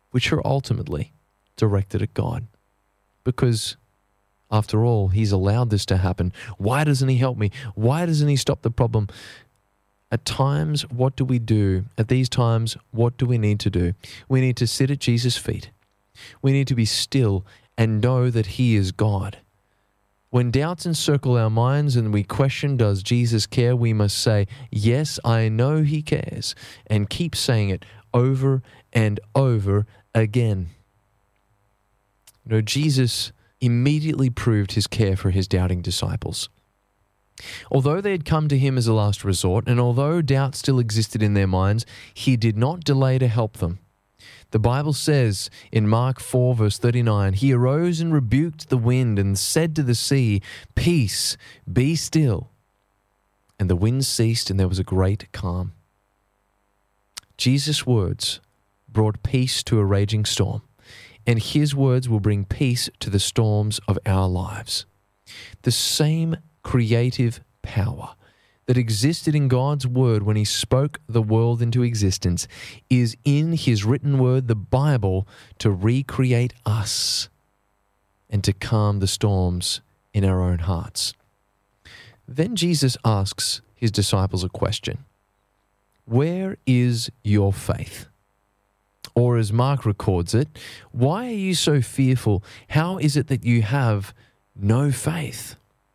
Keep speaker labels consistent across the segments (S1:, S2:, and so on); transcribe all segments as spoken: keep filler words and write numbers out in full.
S1: which are ultimately directed at God. Because, after all, he's allowed this to happen. Why doesn't he help me? Why doesn't he stop the problem? At times, what do we do? At these times, what do we need to do? We need to sit at Jesus' feet. We need to be still and know that he is God. When doubts encircle our minds and we question, does Jesus care? We must say, yes, I know he cares, and keep saying it over and over again. You know, Jesus immediately proved his care for his doubting disciples. Although they had come to him as a last resort, and although doubt still existed in their minds, he did not delay to help them. The Bible says in Mark four, verse thirty-nine, he arose and rebuked the wind and said to the sea, peace, be still. And the wind ceased and there was a great calm. Jesus' words brought peace to a raging storm, and his words will bring peace to the storms of our lives. The same creative power that existed in God's word when he spoke the world into existence is in his written word, the Bible, to recreate us and to calm the storms in our own hearts. Then Jesus asks his disciples a question. Where is your faith? Or as Mark records it, why are you so fearful? How is it that you have no faith?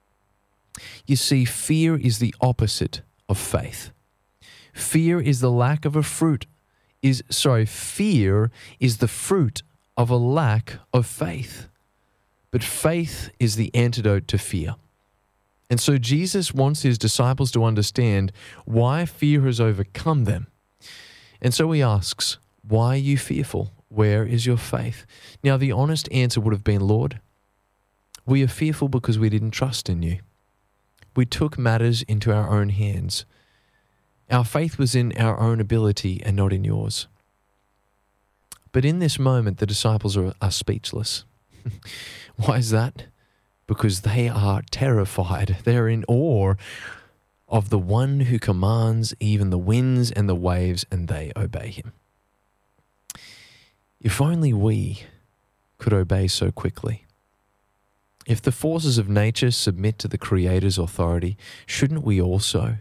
S1: You see, fear is the opposite of faith. Fear is the lack of a fruit. Is sorry, fear is the fruit of a lack of faith. But faith is the antidote to fear. And so Jesus wants his disciples to understand why fear has overcome them. And so he asks, why are you fearful? Where is your faith? Now, the honest answer would have been, Lord, we are fearful because we didn't trust in you. We took matters into our own hands. Our faith was in our own ability and not in yours. But in this moment, the disciples are, are speechless. Why is that? Because they are terrified. They're in awe of the one who commands even the winds and the waves, and they obey him. If only we could obey so quickly. If the forces of nature submit to the Creator's authority, shouldn't we also?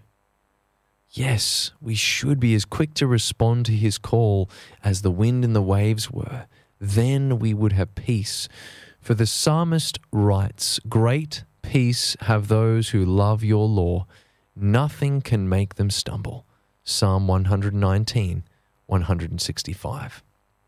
S1: Yes, we should be as quick to respond to his call as the wind and the waves were. Then we would have peace. For the psalmist writes, great peace have those who love your law. Nothing can make them stumble. Psalm one nineteen, one sixty-five.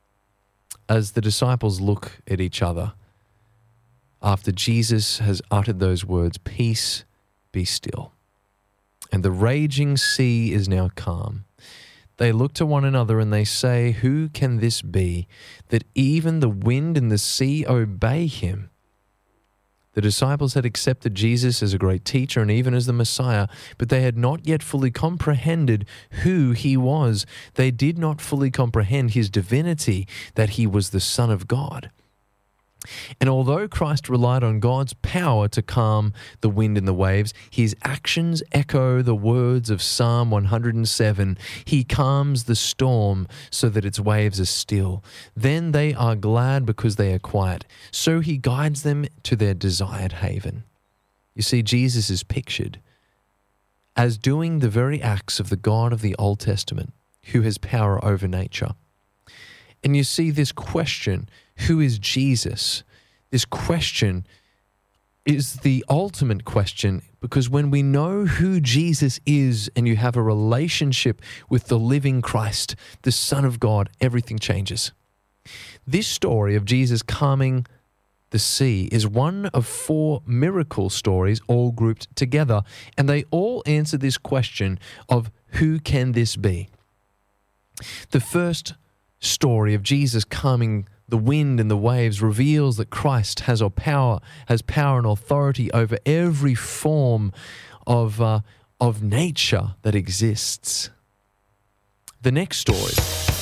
S1: As the disciples look at each other, after Jesus has uttered those words, peace, be still, and the raging sea is now calm, they look to one another and they say, who can this be that even the wind and the sea obey him? The disciples had accepted Jesus as a great teacher and even as the Messiah, but they had not yet fully comprehended who he was. They did not fully comprehend his divinity, that he was the Son of God. And although Christ relied on God's power to calm the wind and the waves, his actions echo the words of Psalm one hundred seven. He calms the storm so that its waves are still. Then they are glad because they are quiet. So he guides them to their desired haven. You see, Jesus is pictured as doing the very acts of the God of the Old Testament, who has power over nature. And you see this question, who is Jesus? This question is the ultimate question, because when we know who Jesus is and you have a relationship with the living Christ, the Son of God, everything changes. This story of Jesus calming the sea is one of four miracle stories all grouped together, and they all answer this question of who can this be? The first story of Jesus calming the wind and the waves reveals that Christ has a power, has power and authority over every form of, uh, of nature that exists. The next story